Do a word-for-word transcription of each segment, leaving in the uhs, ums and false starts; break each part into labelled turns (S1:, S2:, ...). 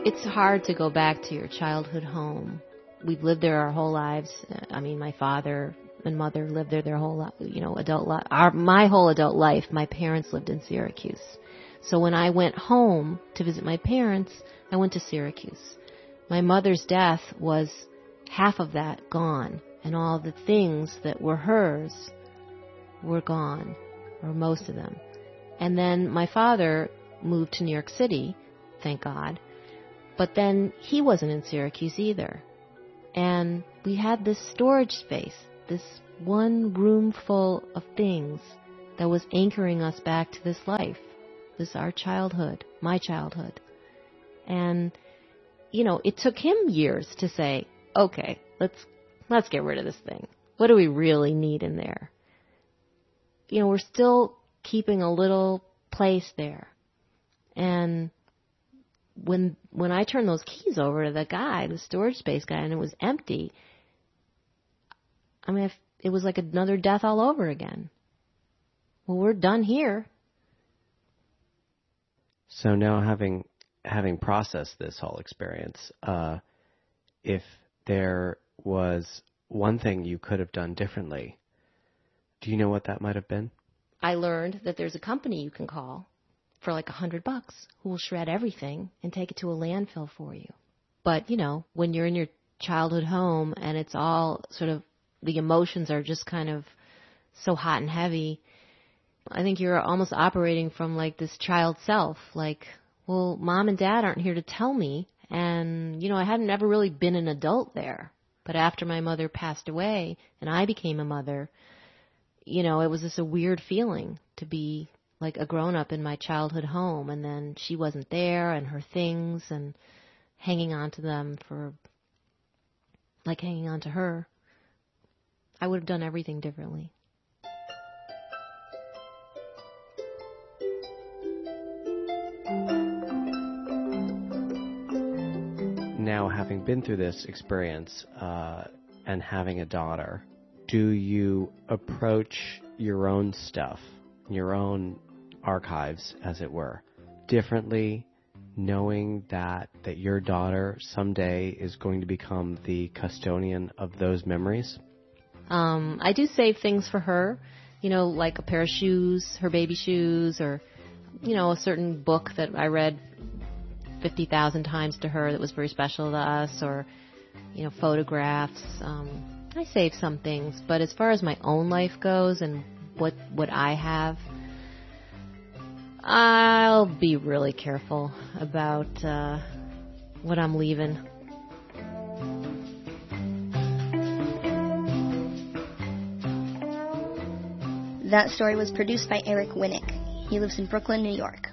S1: It's hard to go back to your childhood home. We've lived there our whole lives. I mean, my father and mother lived there their whole, you know, adult life. Our, my whole adult life, my parents lived in Syracuse. So when I went home to visit my parents, I went to Syracuse. My mother's death was half of that gone, and all the things that were hers were gone, or most of them. And then my father moved to New York City, thank God. But then he wasn't in Syracuse either. And we had this storage space, this one room full of things that was anchoring us back to this life, this our childhood, my childhood. And, you know, it took him years to say, okay, let's let's get rid of this thing. What do we really need in there? You know, we're still keeping a little place there. And when when I turned those keys over to the guy, the storage space guy, and it was empty, I mean, it was like another death all over again. Well, we're done here.
S2: So now having having processed this whole experience, uh, if there was one thing you could have done differently, do you know what that might have been?
S1: I learned that there's a company you can call for like a hundred bucks who will shred everything and take it to a landfill for you. But, you know, when you're in your childhood home and it's all sort of, the emotions are just kind of so hot and heavy, I think you're almost operating from like this child self, like, well, mom and dad aren't here to tell me. And, you know, I hadn't ever really been an adult there. But after my mother passed away and I became a mother, you know, it was just a weird feeling to be like a grown-up in my childhood home, and then she wasn't there, and her things, and hanging on to them for, like hanging on to her. I would have done everything differently.
S2: Now, having been through this experience uh, and having a daughter, do you approach your own stuff, your own archives, as it were, differently, knowing that, that your daughter someday is going to become the custodian of those memories?
S1: Um, I do save things for her, you know, like a pair of shoes, her baby shoes, or, you know, a certain book that I read fifty thousand times to her that was very special to us, or, you know, photographs. Um, I save some things, but as far as my own life goes and what what I have, I'll be really careful about uh, what I'm leaving.
S3: That story was produced by Eric Winnick. He lives in Brooklyn, New York.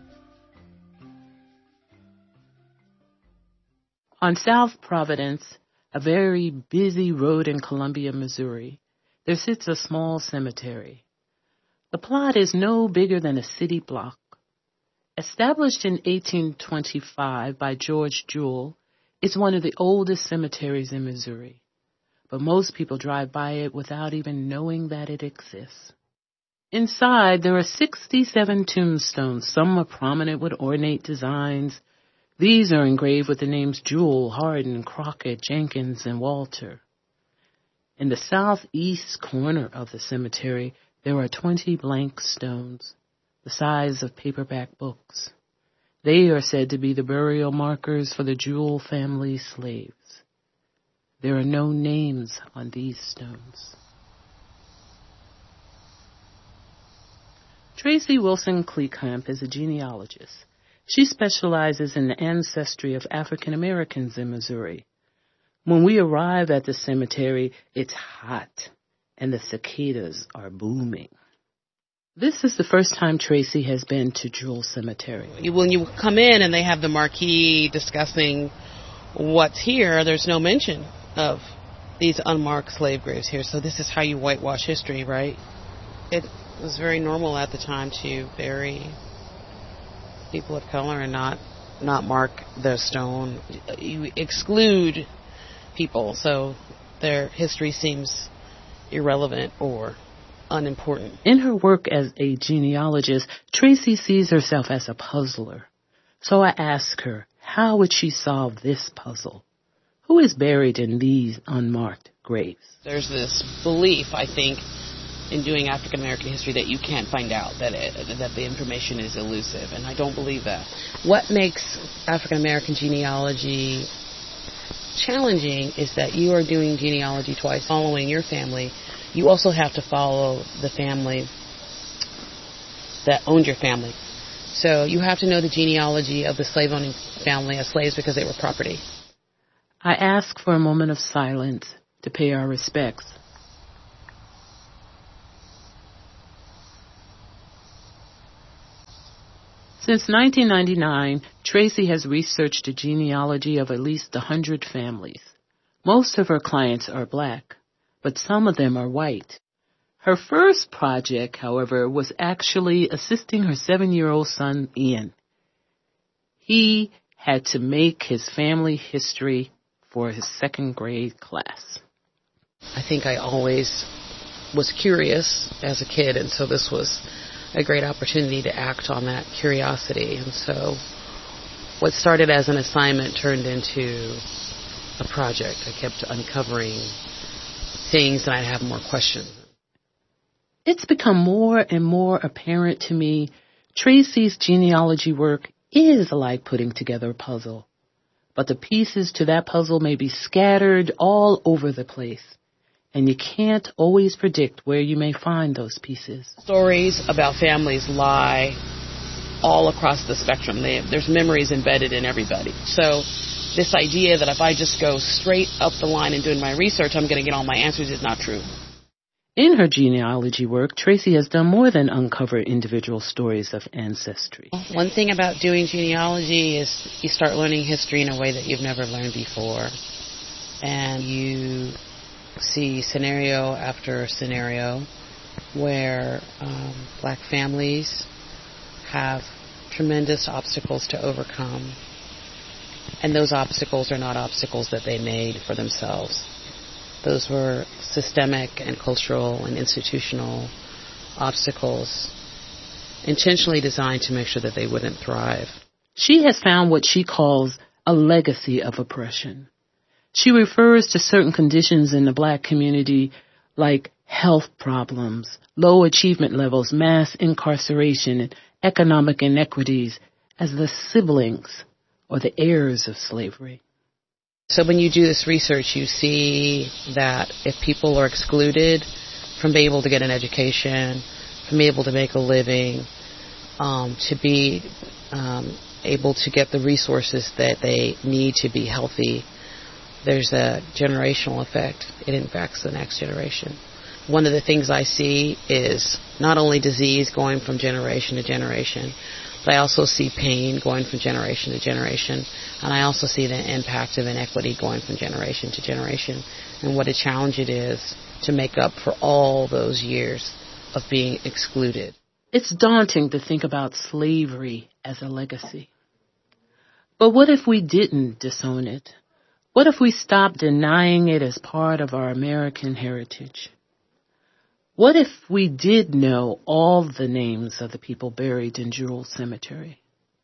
S4: On South Providence, a very busy road in Columbia, Missouri, there sits a small cemetery. The plot is no bigger than a city block. Established in eighteen twenty-five by George Jewell, it's one of the oldest cemeteries in Missouri. But most people drive by it without even knowing that it exists. Inside, there are sixty-seven tombstones. Some are prominent with ornate designs. These are engraved with the names Jewell, Hardin, Crockett, Jenkins, and Walter. In the southeast corner of the cemetery, there are twenty blank stones, the size of paperback books. They are said to be the burial markers for the Jewell family slaves. There are no names on these stones. Tracy Wilson Kleekamp is a genealogist. She specializes in the ancestry of African Americans in Missouri. When we arrive at the cemetery, it's hot, and the cicadas are booming. This is the first time Tracy has been to Jewell Cemetery.
S5: When you come in and they have the marquee discussing what's here, there's no mention of these unmarked slave graves here. So this is how you whitewash history, right? It was very normal at the time to bury people of color and not not mark the stone. You exclude people, so their history seems irrelevant or unimportant.
S4: In her work as a genealogist, Tracy sees herself as a puzzler. So I asked her, how would she solve this puzzle? Who is buried in these unmarked graves?
S5: There's this belief, I think, in doing African American history that you can't find out, that it, that the information is elusive, and I don't believe that. What makes African American genealogy challenging is that you are doing genealogy twice, following your family. You also have to follow the family that owned your family. So you have to know the genealogy of the slave-owning family as slaves because they were property.
S4: I ask for a moment of silence to pay our respects. Since nineteen ninety-nine, Tracy has researched the genealogy of at least one hundred families. Most of her clients are black, but some of them are white. Her first project, however, was actually assisting her seven-year-old son, Ian. He had to make his family history for his second grade class.
S5: I think I always was curious as a kid, and so this was a great opportunity to act on that curiosity. And so what started as an assignment turned into a project. I kept uncovering things, and I'd have more questions.
S4: It's become more and more apparent to me Tracy's genealogy work is like putting together a puzzle. But the pieces to that puzzle may be scattered all over the place, and you can't always predict where you may find those pieces.
S5: Stories about families lie all across the spectrum. They, there's memories embedded in everybody. So this idea that if I just go straight up the line and doing my research, I'm going to get all my answers is not true.
S4: In her genealogy work, Tracy has done more than uncover individual stories of ancestry.
S5: One thing about doing genealogy is you start learning history in a way that you've never learned before. And you see scenario after scenario where um, black families have tremendous obstacles to overcome. And those obstacles are not obstacles that they made for themselves. Those were systemic and cultural and institutional obstacles intentionally designed to make sure that they wouldn't thrive.
S4: She has found what she calls a legacy of oppression. She refers to certain conditions in the black community like health problems, low achievement levels, mass incarceration, and economic inequities as the siblings or the heirs of slavery.
S5: So when you do this research, you see that if people are excluded from being able to get an education, from being able to make a living, um, to be um, able to get the resources that they need to be healthy, there's a generational effect. It impacts the next generation. One of the things I see is not only disease going from generation to generation, but I also see pain going from generation to generation, and I also see the impact of inequity going from generation to generation, and what a challenge it is to make up for all those years of being excluded.
S4: It's daunting to think about slavery as a legacy. But what if we didn't disown it? What if we stopped denying it as part of our American heritage? What if we did know all the names of the people buried in Jewel Cemetery?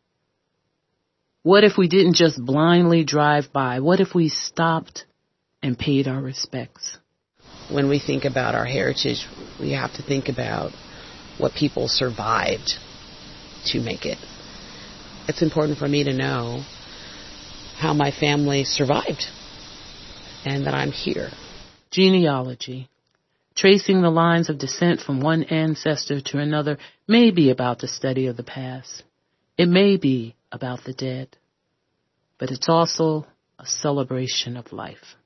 S4: What if we didn't just blindly drive by? What if we stopped and paid our respects?
S5: When we think about our heritage, we have to think about what people survived to make it. It's important for me to know how my family survived and that I'm here.
S4: Genealogy. Tracing the lines of descent from one ancestor to another may be about the study of the past. It may be about the dead. But it's also a celebration of life.